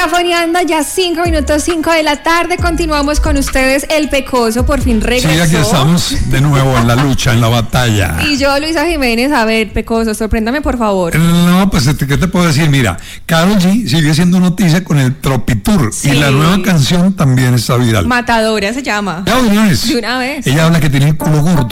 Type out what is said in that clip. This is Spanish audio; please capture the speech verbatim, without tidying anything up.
Cafoneando ya cinco minutos cinco de la tarde. Continuamos con ustedes. El Pecoso por fin regresó. Sí, aquí estamos de nuevo en la lucha, en la batalla. Y yo, Luisa Jiménez, a ver, Pecoso, sorpréndame por favor. No, pues, ¿qué te puedo decir? Mira, Karol G sigue siendo noticia con el Tropitour. Sí. Y la nueva canción también está viral. Matadora se llama. Ya, de una vez. De una vez. Ella habla que tiene el culo gordo.